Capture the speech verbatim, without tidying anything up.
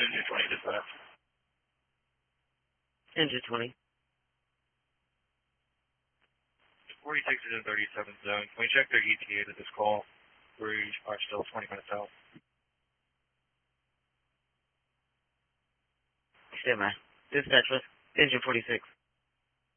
Engine twenty dispatch. Engine twenty. forty-six is in thirty-seven zone. Can we check their E T A to this call? We are still twenty minutes out. Stand by. Dispatch with Engine forty-six.